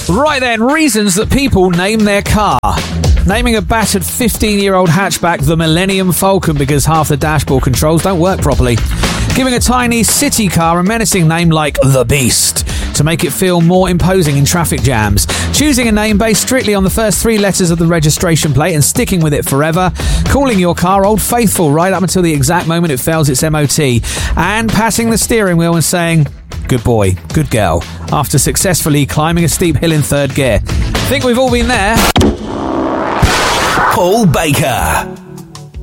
Right then, reasons that people name their car. Naming a battered 15-year-old hatchback the Millennium Falcon because half the dashboard controls don't work properly. Giving a tiny city car a menacing name like The Beast to make it feel more imposing in traffic jams. Choosing a name based strictly on the first 3 letters of the registration plate and sticking with it forever. Calling your car Old Faithful right up until the exact moment it fails its MOT. And passing the steering wheel and saying, good boy, good girl, after successfully climbing a steep hill in 3rd gear. Think we've all been there. Paul Baker.